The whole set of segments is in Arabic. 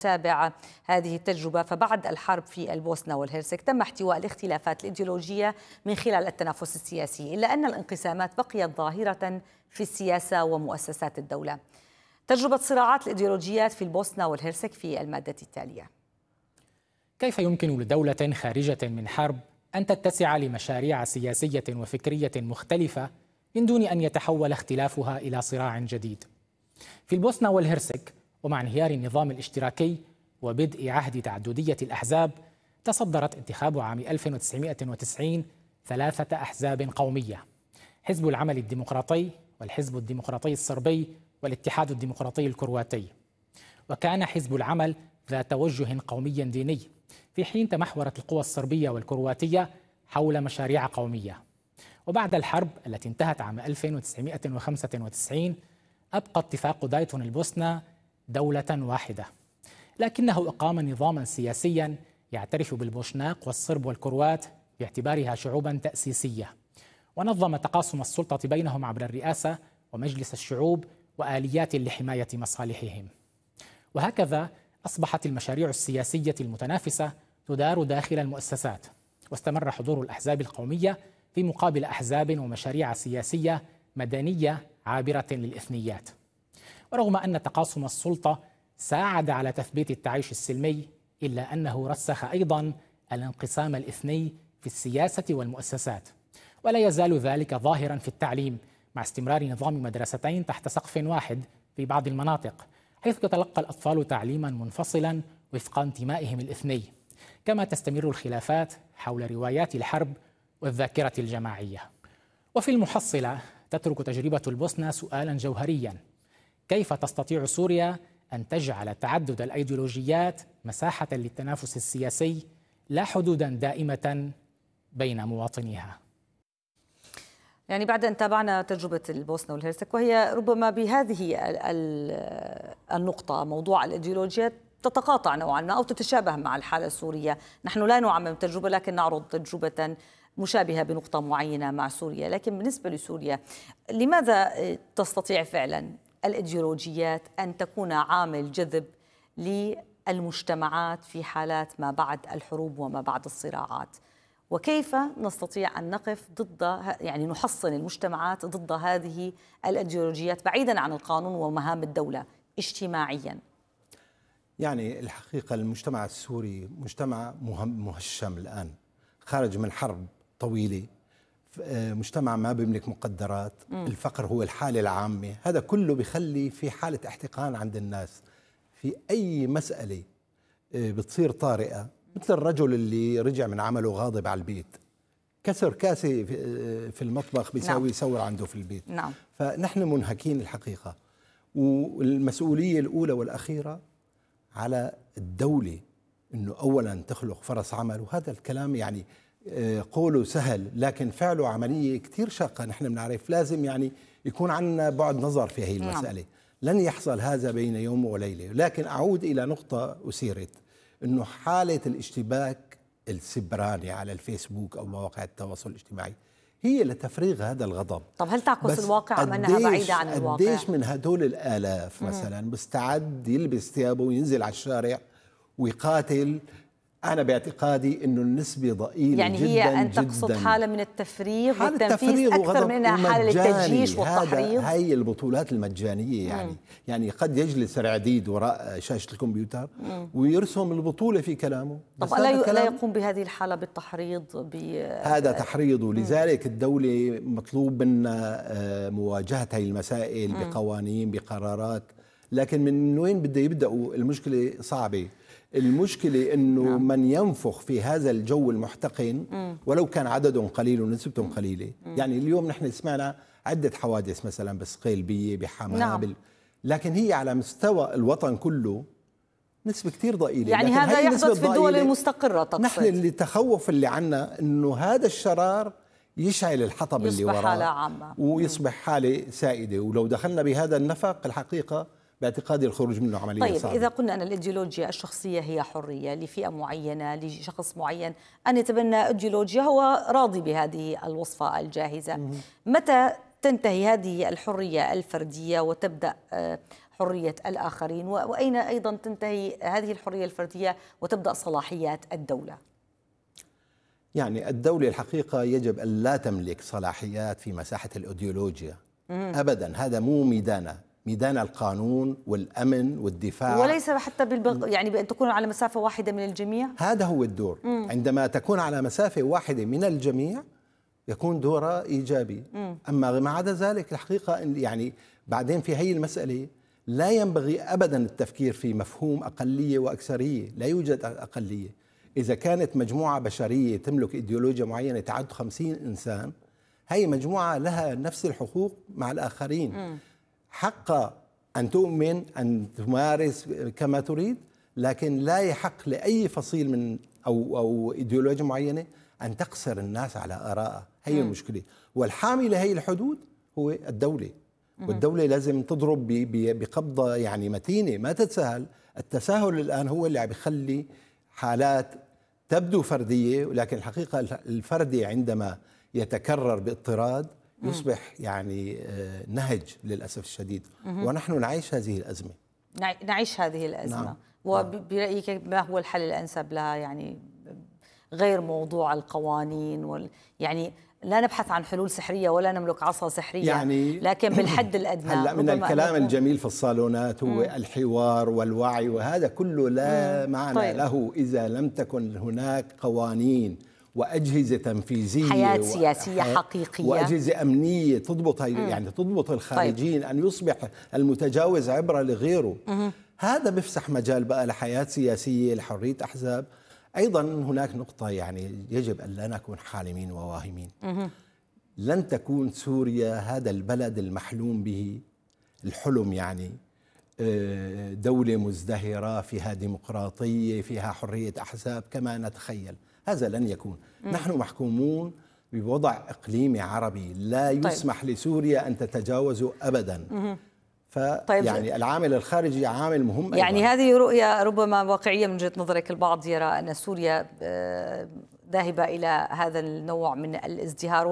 تابع هذه التجربة. فبعد الحرب في البوسنة والهرسك تم احتواء الاختلافات الإيديولوجية من خلال التنافس السياسي، إلا أن الانقسامات بقيت ظاهرة في السياسة ومؤسسات الدولة. تجربة صراعات الإيديولوجيات في البوسنة والهرسك في المادة التالية. كيف يمكن لدولة خارجة من حرب أن تتسع لمشاريع سياسية وفكرية مختلفة من دون أن يتحول اختلافها إلى صراع جديد؟ في البوسنة والهرسك ومع انهيار النظام الاشتراكي وبدء عهد تعددية الأحزاب، تصدرت انتخاب عام 1990 ثلاثة أحزاب قومية: حزب العمل الديمقراطي، والحزب الديمقراطي الصربي، والاتحاد الديمقراطي الكرواتي. وكان حزب العمل ذا توجه قومي ديني، في حين تمحورت القوى الصربية والكرواتية حول مشاريع قومية. وبعد الحرب التي انتهت عام 1995 أبقى اتفاق دايتون البوسنة دولة واحدة، لكنه أقام نظاما سياسيا يعترف بالبوشناق والصرب والكروات باعتبارها شعوبا تأسيسية، ونظم تقاسم السلطة بينهم عبر الرئاسة ومجلس الشعوب وآليات لحماية مصالحهم. وهكذا أصبحت المشاريع السياسية المتنافسة تدار داخل المؤسسات، واستمر حضور الأحزاب القومية في مقابل أحزاب ومشاريع سياسية مدنية عابرة للإثنيات. ورغم أن تقاسم السلطة ساعد على تثبيت التعايش السلمي، إلا أنه رسخ أيضا الانقسام الإثني في السياسة والمؤسسات، ولا يزال ذلك ظاهرا في التعليم، مع استمرار نظام مدرستين تحت سقف واحد في بعض المناطق، حيث يتلقى الأطفال تعليما منفصلا وفق انتمائهم الإثني. كما تستمر الخلافات حول روايات الحرب والذاكرة الجماعية. وفي المحصلة تترك تجربة البوسنة سؤالا جوهريا: كيف تستطيع سوريا أن تجعل تعدد الأيديولوجيات مساحة للتنافس السياسي لا حدودا دائمة بين مواطنيها؟ يعني بعد أن تابعنا تجربة البوسنة والهرسك، وهي ربما بهذه النقطة موضوع الأيديولوجيات تتقاطع نوعا ما أو تتشابه مع الحالة السورية. نحن لا نعمم تجربة، لكن نعرض تجربة مشابهة بنقطة معينة مع سوريا. لكن بالنسبة لسوريا، لماذا تستطيع فعلا الأيديولوجيات أن تكون عامل جذب للمجتمعات في حالات ما بعد الحروب وما بعد الصراعات؟ وكيف نستطيع أن نقف ضد، يعني نحصن المجتمعات ضد هذه الأيديولوجيات بعيدا عن القانون ومهام الدولة اجتماعيا؟ يعني الحقيقة المجتمع السوري مجتمع مهشم الآن، خارج من حرب طويلة، مجتمع ما بيملك مقدرات، الفقر هو الحالة العامة، هذا كله بيخلي في حالة احتقان عند الناس. في أي مسألة بتصير طارئة، مثل الرجل اللي رجع من عمله غاضب على البيت، كسر كاسة في المطبخ بيساوي يسور عنده في البيت. نعم. فنحن منهكين الحقيقة، والمسؤولية الأولى والأخيرة على الدولة أنه أولا تخلق فرص عمل. وهذا الكلام يعني قوله سهل، لكن فعله عملية كتير شاقة. نحن بنعرف لازم يعني يكون عندنا بعد نظر في هذه المسألة. لن يحصل هذا بين يوم وليلة. لكن أعود إلى نقطة أثيرت، أنه حالة الاشتباك السبراني على الفيسبوك أو مواقع التواصل الاجتماعي هي لتفريغ هذا الغضب. طب هل تعكس الواقع أم أنها بعيدة عن الواقع؟ قديش من هدول الآلاف مثلا مستعد يلبس ثيابه وينزل على الشارع ويقاتل؟ أنا باعتقادي أنه النسبة ضئيلة يعني جدا. هي أن تقصد حالة من التفريغ والتنفيذ أكثر من أنها حالة للتجيش والتحريض. هاي البطولات المجانية يعني قد يجلس رعديد وراء شاشة الكمبيوتر ويرسم البطولة في كلامه. طب لا يقوم بهذه الحالة بالتحريض؟ هذا تحريض، ولذلك الدولة مطلوب منا مواجهة هاي المسائل بقوانين بقرارات. لكن من وين بده يبدأوا؟ المشكلة صعبة. المشكلة أنه من ينفخ في هذا الجو المحتقن ولو كان عددهم قليل ونسبتهم قليلة. يعني اليوم نحن سمعنا عدة حوادث مثلا بسقيلبية بحماة لكن هي على مستوى الوطن كله نسبة كتير ضئيلة. يعني هذا يحدث في الدول المستقرة تقصد؟ نحن اللي تخوف اللي عنا أنه هذا الشرار يشعل الحطب اللي وراه، يصبح حالة عامة ويصبح حالة سائدة. ولو دخلنا بهذا النفق الحقيقة باعتقادي الخروج منه عملية صعبة. إذا قلنا أن الإيديولوجيا الشخصية هي حرية لفئة معينة لشخص معين أن يتبنى إيديولوجيا هو راضي بهذه الوصفة الجاهزة، متى تنتهي هذه الحرية الفردية وتبدأ حرية الآخرين، وأين أيضا تنتهي هذه الحرية الفردية وتبدأ صلاحيات الدولة؟ يعني الدولة الحقيقة يجب أن لا تملك صلاحيات في مساحة الأيديولوجيا أبدا. هذا مو ميدانها، ميدان القانون والأمن والدفاع، وليس حتى يعني بأن تكون على مسافة واحدة من الجميع. هذا هو الدور. عندما تكون على مسافة واحدة من الجميع يكون دورها إيجابي. أما ما عدا ذلك الحقيقة يعني بعدين في هي المسألة لا ينبغي أبدا التفكير في مفهوم أقلية وأكثرية. لا يوجد أقلية. إذا كانت مجموعة بشرية تملك إيديولوجيا معينة تعد 50 إنسان، هي مجموعة لها نفس الحقوق مع الآخرين. حق أن تؤمن، أن تمارس كما تريد، لكن لا يحق لأي فصيل من أو إيديولوجيا معينة أن تقصر الناس على آرائها. هي المشكلة. والحامي لهي الحدود هو الدولة، والدولة لازم تضرب بقبضة يعني متينة، ما تتساهل. التساهل الآن هو اللي عم يخلي حالات تبدو فردية، ولكن الحقيقة الفردي عندما يتكرر باضطراد يصبح يعني نهج للأسف الشديد. ونحن نعيش هذه الأزمة. نعيش هذه الأزمة. نعم. وبرأيك ما هو الحل الأنسب لها؟ يعني غير موضوع القوانين يعني لا نبحث عن حلول سحرية ولا نملك عصا سحرية، يعني لكن بالحد الأدنى. هلا من الكلام الجميل في الصالونات هو الحوار والوعي، وهذا كله لا معنى له إذا لم تكن هناك قوانين وأجهزة تنفيذية، حياة سياسية حقيقية، وأجهزة أمنية تضبط يعني تضبط الخارجين. أن يصبح المتجاوز عبرة لغيره. هذا بيفسح مجال بقى لحياة سياسية، لحرية أحزاب. أيضا هناك نقطة يعني يجب أن لا نكون حالمين وواهمين. لن تكون سوريا هذا البلد المحلوم به، الحلم يعني، دولة مزدهرة فيها ديمقراطية فيها حرية أحزاب كما نتخيل. هذا لن يكون. نحن محكومون بوضع إقليمي عربي لا يسمح لسوريا أن تتجاوزه أبدا. يعني العامل الخارجي عامل مهم يعني أيضا. هذه رؤية ربما واقعية من وجهة نظرك. البعض يرى أن سوريا ذاهبة إلى هذا النوع من الازدهار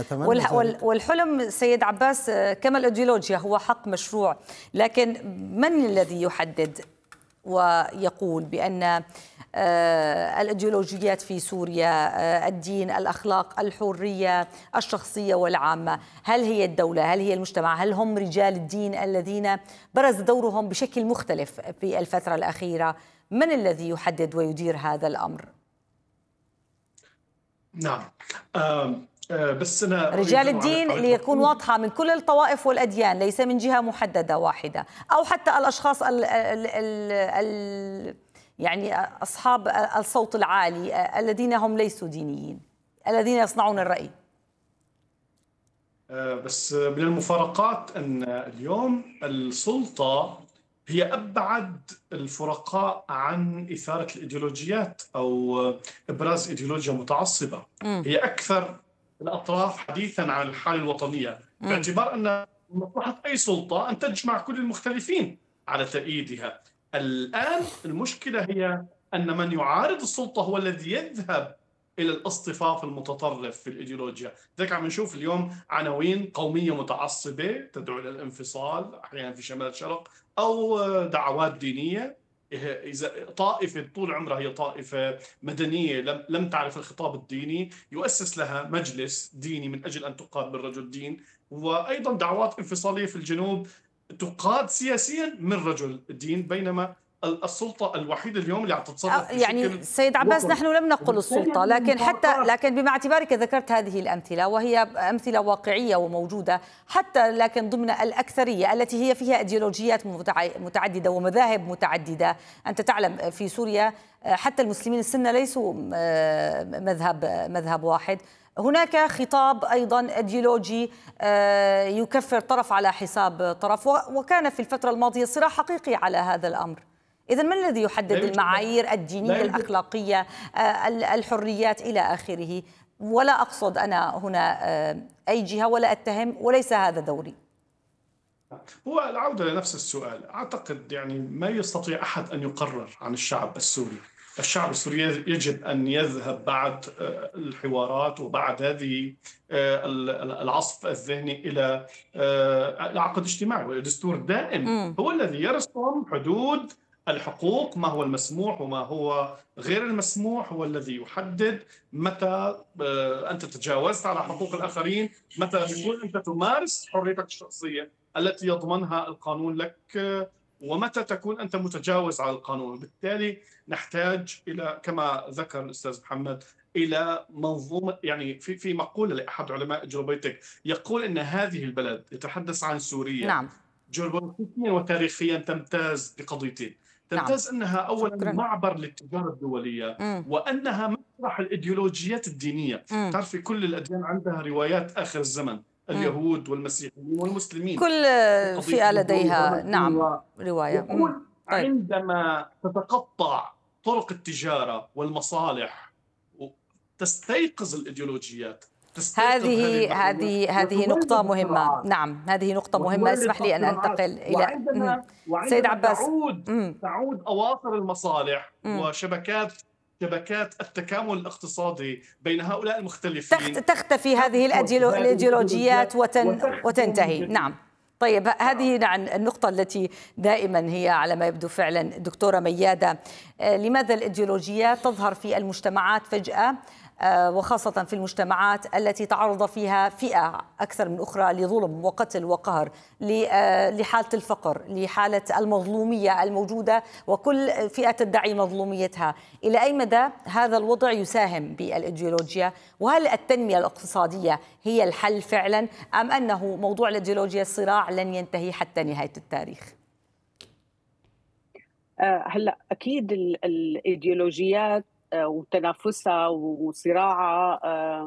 والحلم. سيد عباس، كما الأيديولوجيا هو حق مشروع، لكن من الذي يحدد ويقول بأن الأيديولوجيات في سوريا، الدين، الأخلاق، الحرية الشخصية والعامة، هل هي الدولة؟ هل هي المجتمع؟ هل هم رجال الدين الذين برز دورهم بشكل مختلف في الفترة الأخيرة؟ من الذي يحدد ويدير هذا الأمر؟ نعم، بس أنا رجال الدين ليكون واضحة من كل الطوائف والأديان، ليس من جهة محددة واحدة، أو حتى الأشخاص يعني أصحاب الصوت العالي الذين هم ليسوا دينيين، الذين يصنعون الرأي. بس من المفارقات أن اليوم السلطة هي أبعد الفرقاء عن إثارة الإيديولوجيات أو إبراز إيديولوجيا متعصبة. هي أكثر الأطراف حديثاً عن الحالة الوطنية، باعتبار أن مصلحة أي سلطة أن تجمع كل المختلفين على تأييدها. الآن المشكلة هي أن من يعارض السلطة هو الذي يذهب إلى الاصطفاف المتطرف في الإيديولوجيا. ذلك عم نشوف اليوم عناوين قومية متعصبة تدعو إلى الانفصال أحيانا في شمال الشرق، أو دعوات دينية. إذا طائفة طول عمرها هي طائفة مدنية لم تعرف الخطاب الديني، يؤسس لها مجلس ديني من أجل أن تقاد بالرجل دين. وأيضا دعوات انفصالية في الجنوب تقاد سياسيا من رجل دين، بينما السلطة الوحيدة اليوم اللي عم تتصرف يعني سيد عباس نحن لم نقل السلطة، لكن بما اعتبارك ذكرت هذه الأمثلة وهي أمثلة واقعية وموجودة حتى، لكن ضمن الأكثرية التي هي فيها إيديولوجيات متعددة ومذاهب متعددة. أنت تعلم في سوريا حتى المسلمين السنة ليسوا مذهب واحد. هناك خطاب أيضا أيديولوجي يكفر طرف على حساب طرف، وكان في الفترة الماضية صراع حقيقي على هذا الأمر. إذن من الذي يحدد المعايير الدينية الأخلاقية الحريات إلى آخره؟ ولا أقصد أنا هنا أي جهة ولا أتهم، وليس هذا دوري. هو العودة لنفس السؤال. أعتقد يعني ما يستطيع أحد أن يقرر عن الشعب السوري. الشعب السوري يجب أن يذهب بعد الحوارات وبعد هذه العصف الذهني إلى عقد اجتماعي. والدستور دائم هو الذي يرسم حدود الحقوق، ما هو المسموح وما هو غير المسموح، هو الذي يحدد متى أنت تجاوزت على حقوق الآخرين، متى تكون أنت تمارس حريتك الشخصية التي يضمنها القانون لك، ومتى تكون أنت متجاوز على القانون. بالتالي نحتاج إلى، كما ذكر الأستاذ محمد، إلى منظومة. يعني في مقولة لأحد علماء جيوبوليتيك يقول إن هذه البلد، يتحدث عن سوريا، نعم، جيوبوليتيكيا وتاريخيا تمتاز بقضيتين. تمتاز أنها أولا معبر للتجارة الدولية، وأنها مسرح الإيديولوجيات الدينية. تعرفي كل الأديان عندها روايات آخر الزمن، اليهود والمسيحيين والمسلمين، كل فئة لديها نعم رواية. طيب. عندما تتقطع طرق التجارة والمصالح تستيقظ الإيديولوجيات. هذه نقطة مهمة. نعم، هذه نقطة مهمة. اسمح لي أن أنتقل إلى سيد عباس. تعود أواصر المصالح وشبكات التكامل الاقتصادي بين هؤلاء المختلفين، تختفي هذه الأيديولوجيات وتنتهي. نعم. طيب، هذه النقطة التي دائما هي على ما يبدو فعلا دكتورة ميادة، لماذا الإيديولوجيات تظهر في المجتمعات فجأة، وخاصة في المجتمعات التي تعرض فيها فئة أكثر من أخرى لظلم وقتل وقهر، لحالة الفقر، لحالة المظلومية الموجودة، وكل فئة تدعي مظلوميتها؟ إلى أي مدى هذا الوضع يساهم بالإيديولوجيا؟ وهل التنمية الاقتصادية هي الحل فعلا، أم أنه موضوع الإيديولوجيا صراع لن ينتهي حتى نهاية التاريخ؟ هلا أكيد الإيديولوجيات وتنافسها وصراعها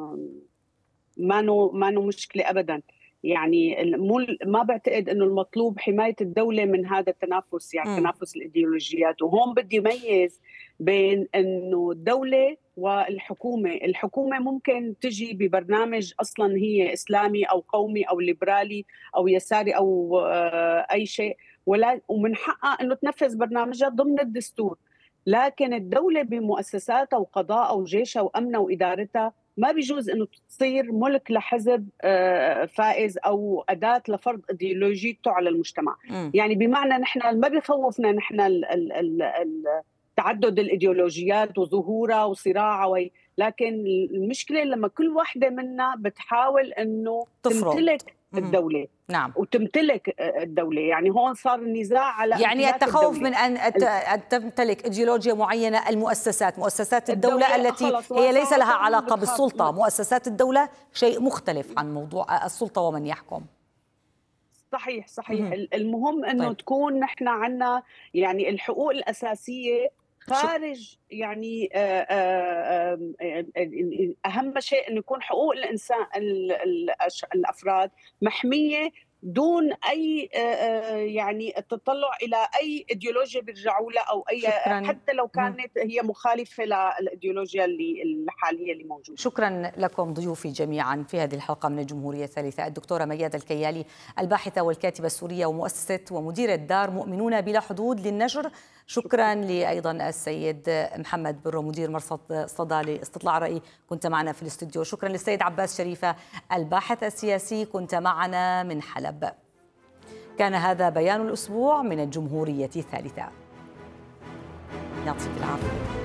ما مشكلة أبدا. يعني ما بعتقد أنه المطلوب حماية الدولة من هذا التنافس، يعني تنافس الإيديولوجيات. وهون بدي يميز بين أنه الدولة والحكومة. الحكومة ممكن تجي ببرنامج أصلا هي إسلامي أو قومي أو ليبرالي أو يساري أو أي شيء، ومن حقها أنه تنفذ برنامجها ضمن الدستور. لكن الدولة بمؤسساتها وقضاءها وجيشها وأمنها وإدارتها ما بيجوز أنه تصير ملك لحزب فائز أو أداة لفرض إيديولوجيته على المجتمع. يعني بمعنى نحن ما بيخوفنا نحن تعدد الإيديولوجيات وظهورها وصراعها، لكن المشكلة لما كل واحدة منا بتحاول أنه تمتلك الدولة. نعم. وتمتلك الدولة. يعني هون صار النزاع على يعني التخوف من أن تمتلك إيديولوجيا معينة. مؤسسات الدولة التي هي ليس لها علاقة بالسلطة. مؤسسات الدولة شيء مختلف عن موضوع السلطة ومن يحكم. صحيح. المهم أنه تكون نحن عنا يعني الحقوق الأساسية خارج، يعني أهم شيء أن يكون حقوق الإنسان الأفراد محمية دون أي يعني التطلع إلى أي إيديولوجيا بيرجعوا لها أو أي حتى لو كانت هي مخالفة للإيديولوجيا الحالية اللي موجودة. شكرا لكم ضيوفي جميعا في هذه الحلقة من الجمهورية الثالثة، الدكتورة ميادة الكيالي، الباحثة والكاتبة السورية ومؤسسة ومديرة دار مؤمنون بلا حدود للنشر. شكرا لأيضا السيد محمد برو، مدير مرصد صدى لاستطلاع الرأي، كنت معنا في الاستوديو. شكرا للسيد عباس شريفة، الباحث السياسي، كنت معنا من حلب. كان هذا بيان الأسبوع من الجمهورية الثالثة. يعطيك العافية.